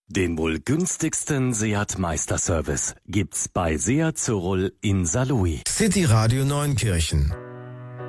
Den wohl günstigsten Seat Meisterservice gibt's bei Seat Zürl in Saarlouis. City Radio Neunkirchen